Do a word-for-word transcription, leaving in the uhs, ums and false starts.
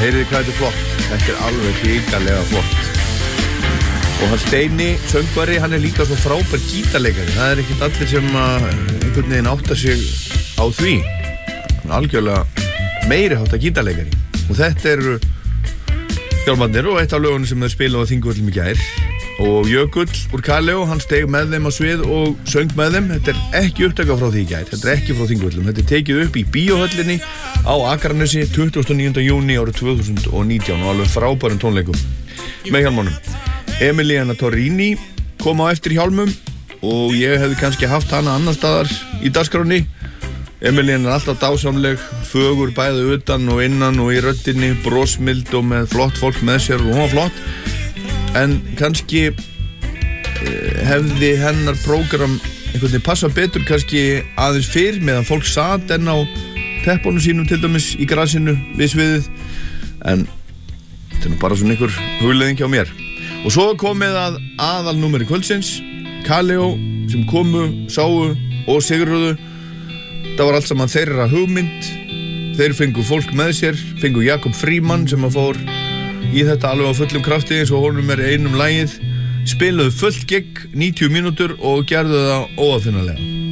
Heyrið hvað þetta er flott. Þetta er alveg hrikalega flott. Og hann Steini, söngvari, hann er líka svo frábær gítarleikari. Það er ekkert allir sem að einhvern veginn áttar sig á því. Hann er algjörlega meiri hátta gítarleikari. Og þetta eru þjálfarnir og eitt af lögunum sem þeir spila á Þingvöllum í gær. Og Jökull úr Kaleo, hann steig með þeim á svið og söng með þeim. Þetta er ekki upptaka frá því í gær, þetta er ekki frá Þingvöllum. Þetta er tekið upp í Bíóhöllinni á Akranesi tuttugasta og níunda júní árið tvö þúsund og nítján og alveg frábærum tónleikum með hjálmunum. Emiliana Torrini kom á eftir hjálmum og ég hefði kannski haft hana annar staðar í dagskránni. Emiliana er alltaf dásamleg, fögur bæði utan og innan og í röddinni, brosmild og með flott fólk með sér og hún var flott. En kannski hefði hennar prógram einhvern veginn passa betur kannski aðeins fyrr meðan fólk sat enn á teppunum sínum til dæmis í grasinu við sviðið. En þetta er nú bara svona einhver hugleiðing hjá mér. Og svo komið að aðalnúmeri kvöldsins, Kaleo sem komu, sáu og sigruðu. Það var allt saman þeirra hugmynd. Þeir fengu fólk með sér, fengu Jakob Frímann sem að fór í þetta alveg á fullum krafti eins og honum er einum lagið, spiluðu fullt gig níutíu mínútur og gerðu það óaðfinnalega.